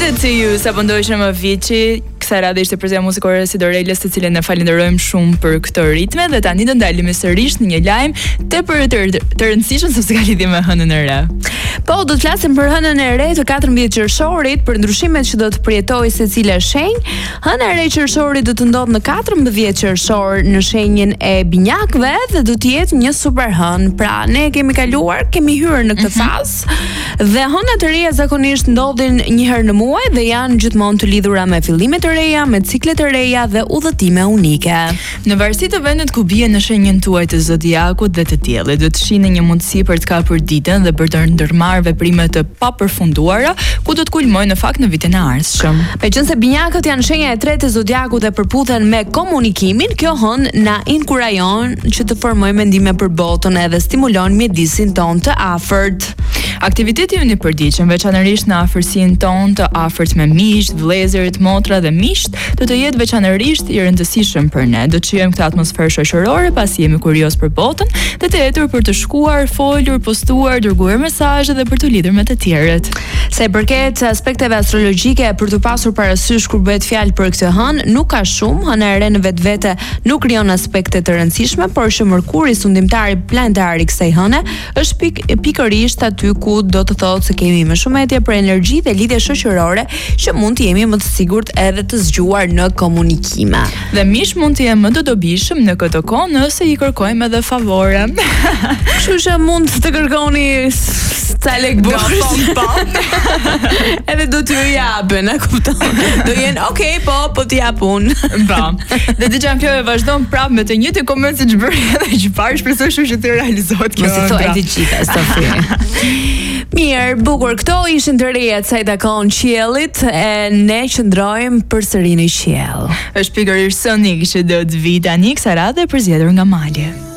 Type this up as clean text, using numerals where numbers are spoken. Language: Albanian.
Committed to you, sa pëndojshëm Avicii, kësa radhe ishte përzia muzikore si Dorelës, të cilën ne falenderojmë shumë për këtë ritme, dhe tani do ndalemi sërish në një lajm të rëndësishëm sepse ka lidhje me hënën e re. Po, do të flasim për hënën e re të 14 qershorit, për ndryshimet që do të përjetojë secila shenjë. Hëna e re e qershorit do të ndodhë në 14 qershor në shenjën e binjakëve dhe do të jetë një super hënë. Pra, ne kemi kaluar, kemi hyrë në këtë fazë dhe hënat e reja zakonisht ndodhin një herë në muaj dhe janë gjithmonë të lidhura me fillime të reja, me ciklet të reja dhe udhëtime unike. Në varësi të vendit ku bie në shenjën tuaj të zodiakut dhe të diellit, do të shihni një mundësi për të kapur ditën dhe për të ndërmarrë veprime të papërfunduara, ku do të kulmojnë në fakt në vitin e ardhshëm. Meqense binjakët janë shenja e tretë e zodiakut dhe përputhen me komunikimin, kjo hënë na inkurajon që të formojmë mendime për botën edhe stimulon mjedisin ton të afërt. Aktiviteti ynë i përditshëm, veçanërisht në afërsinë tonë të afërt me miqt, vëllezërit, motra dhe miqt, do të jetë veçanërisht i rëndësishëm për ne. Do të shijojmë këtë atmosferë shoqërore pasi jemi kurioz për botën dhe të hetur për të shkuar, folur, postuar, dërguar mesazhe dhe për të lidhur me të tjerët. Sa i përket aspekteve astrologjike për të pasur parasysh kur bëhet fjalë për këtë hënë, nuk ka shumë. Hëna e re në vetvete nuk krijon aspekte të rëndësishme, por që Mërkuri, sundimtari planetar i kësaj hëne, është pikërisht aty ku do të thotë se kemi më shumë etje për energji dhe lidhje shoqërore që mund të jemi më të sigurt edhe të zgjuar në komunikime. Dhe mish mund të jemë më të dobishëm në këtë kohë nëse i kërkojmë edhe favore. Kështu që mund të kërkoni ca lek edhe do t'ju japën, e kupton? Do jenë, okay, po t'i jap unë. Po. Dhe dëgjojmë kjo e vazhdon prapë me të njëjtin koment siç bëri edhe që parë, shpresoj shumë që të realizohet kjo. Mos i thoj të gjitha, Sofi. Mirë, bukur, këto ishin të rejat sa i takon qiellit e ne qëndrojmë përsëri në qiell. Është pikërisht sonik që do të vi tani kësaj radhe përzgjedhur nga Mali.